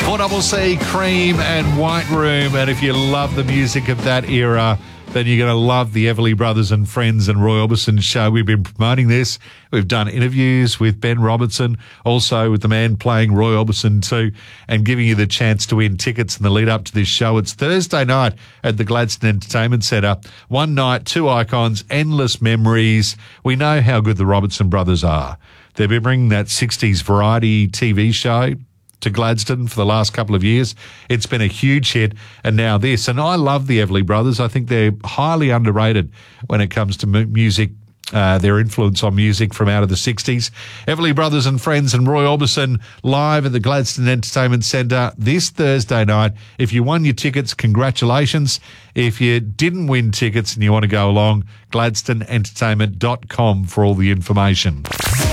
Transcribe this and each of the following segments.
4CC, Cream and White Room. And if you love the music of that era, then you're going to love the Everly Brothers and Friends and Roy Orbison show. We've been promoting this. We've done interviews with Ben Robertson, also with the man playing Roy Orbison too, and giving you the chance to win tickets in the lead up to this show. It's Thursday night at the Gladstone Entertainment Centre. One night, two icons, endless memories. We know how good the Robertson brothers are. They've been bringing that 60s variety TV show to Gladstone for the last couple of years. It's been a huge hit, and now this. And I love the Everly Brothers. I think they're highly underrated when it comes to music, their influence on music from out of the 60s. Everly Brothers and Friends and Roy Orbison live at the Gladstone Entertainment Centre this Thursday night. If you won your tickets, congratulations. If you didn't win tickets and you want to go along, gladstoneentertainment.com for all the information.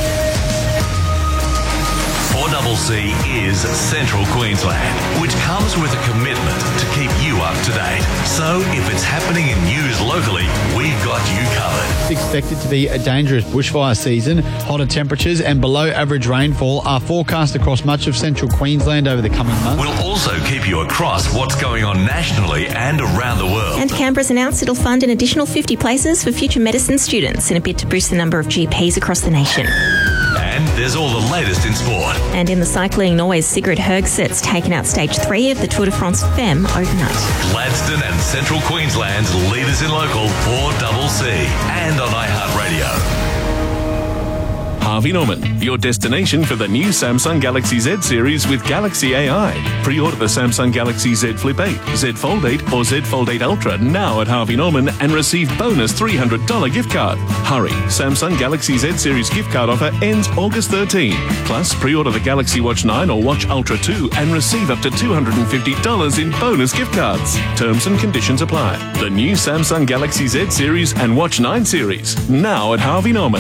4CC is Central Queensland, which comes with a commitment to keep you up to date. So if it's happening in news locally, we've got you covered. It's expected to be a dangerous bushfire season. Hotter temperatures and below average rainfall are forecast across much of central Queensland over the coming months. We'll also keep you across what's going on nationally and around the world. And Canberra's announced it'll fund an additional 50 places for future medicine students in a bid to boost the number of GPs across the nation. And there's all the latest in sport. And in the cycling, Norway's Sigrid Hergset's taken out stage 3 of the Tour de France Femme overnight. Gladstone and Central Queensland's leaders in local 4CC and on iHeartRadio. Harvey Norman, your destination for the new Samsung Galaxy Z series with Galaxy AI. Pre-order the Samsung Galaxy Z Flip 8, Z Fold 8 or Z Fold 8 Ultra now at Harvey Norman and receive bonus $300 gift card. Hurry, Samsung Galaxy Z series gift card offer ends August 13. Plus, pre-order the Galaxy Watch 9 or Watch Ultra 2 and receive up to $250 in bonus gift cards. Terms and conditions apply. The new Samsung Galaxy Z series and Watch 9 series now at Harvey Norman.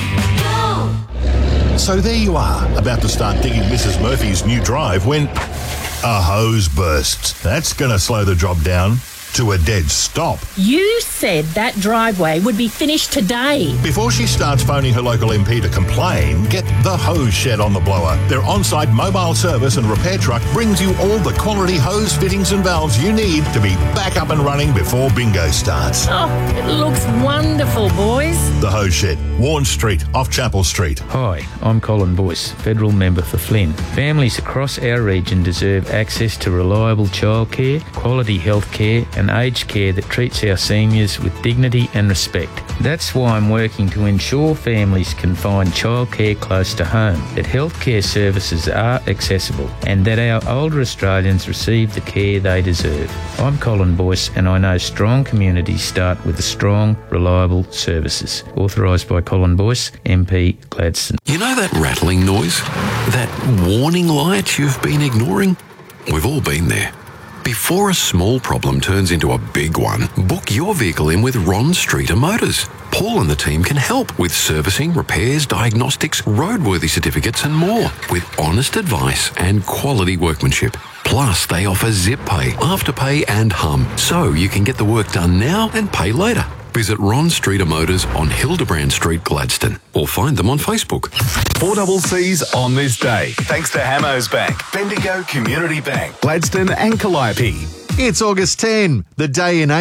So there you are, about to start digging Mrs. Murphy's new drive when a hose bursts. That's going to slow the job down to a dead stop. You said that driveway would be finished today. Before she starts phoning her local MP to complain, get the Hose Shed on the blower. Their on-site mobile service and repair truck brings you all the quality hose fittings and valves you need to be back up and running before bingo starts. Oh, it looks wonderful, boys. The Hose Shed, Warren Street, off Chapel Street. Hi, I'm Colin Boyce, federal member for Flynn. Families across our region deserve access to reliable childcare, quality health care and aged care that treats our seniors with dignity and respect. That's why I'm working to ensure families can find childcare close to home, that healthcare services are accessible and that our older Australians receive the care they deserve. I'm Colin Boyce and I know strong communities start with strong, reliable services. Authorised by Colin Boyce, MP, Gladstone. You know that rattling noise? That warning light you've been ignoring? We've all been there. Before a small problem turns into a big one, book your vehicle in with Ron Streeter Motors. Paul and the team can help with servicing, repairs, diagnostics, roadworthy certificates and more, with honest advice and quality workmanship. Plus, they offer Zip Pay, Afterpay and Hum, so you can get the work done now and pay later. Visit Ron Streeter Motors on Hildebrand Street, Gladstone, or find them on Facebook. 4CC's on this day, thanks to Hamos Bank, Bendigo Community Bank, Gladstone and Calliope. It's August 10, the day in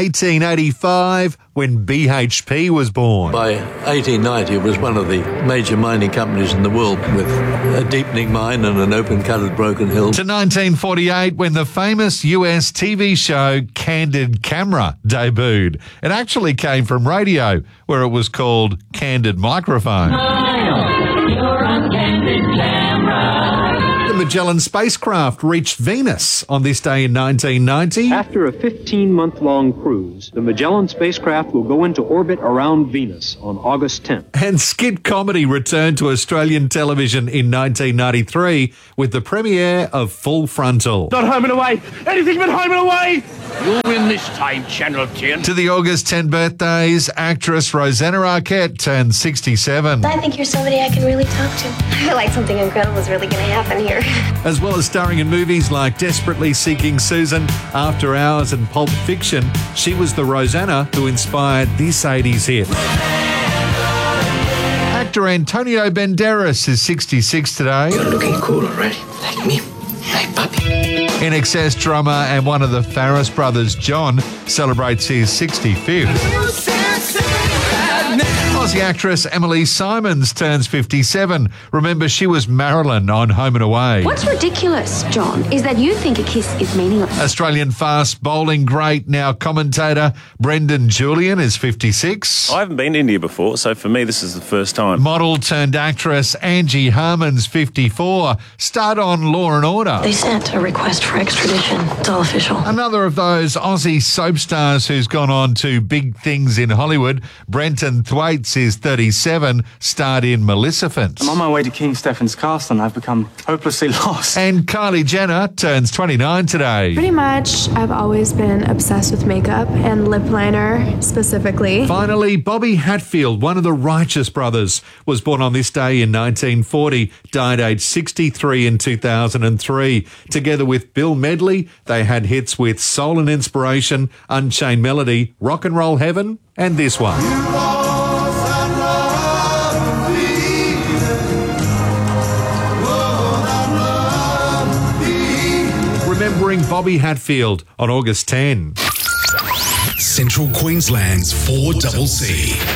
1885 when BHP was born. By 1890, it was one of the major mining companies in the world with a deepening mine and an open-cutted Broken Hill. To 1948 when the famous US TV show Candid Camera debuted. It actually came from radio where it was called Candid Microphone. Smile, you're on Candid Camera. The Magellan spacecraft reached Venus on this day in 1990. After a 15-month-long cruise, the Magellan spacecraft will go into orbit around Venus on August 10th. And skit comedy returned to Australian television in 1993 with the premiere of Full Frontal. Not home and away. Anything but home and away. You'll win this time, Channel 10. To the August 10 birthdays, actress Rosanna Arquette turned 67. I think you're somebody I can really talk to. I feel like something incredible is really going to happen here. As well as starring in movies like Desperately Seeking Susan, After Hours and Pulp Fiction, she was the Rosanna who inspired this 80s hit. Actor Antonio Banderas is 66 today. You're looking cool already, like me. birthday, puppy. In Excess drummer and one of the Farris brothers, John, celebrates his 65th. Aussie actress Emily Simons turns 57. Remember, she was Marilyn on Home and Away. What's ridiculous, John, is that you think a kiss is meaningless. Australian fast bowling great, now commentator Brendan Julian is 56. I haven't been to India before, so for me this is the first time. Model turned actress Angie Harmon's 54. Starred on Law & Order. They sent a request for extradition. It's all official. Another of those Aussie soap stars who's gone on to big things in Hollywood, Brenton Thwaites is 37, starred in Maleficent. I'm on my way to King Stephen's Castle and I've become hopelessly lost. And Kylie Jenner turns 29 today. Pretty much, I've always been obsessed with makeup and lip liner specifically. Finally, Bobby Hatfield, one of the Righteous Brothers, was born on this day in 1940, died aged 63 in 2003. Together with Bill Medley, they had hits with Soul and Inspiration, Unchained Melody, Rock and Roll Heaven, and this one. Remembering Bobby Hatfield on August 10. Central Queensland's 4CC.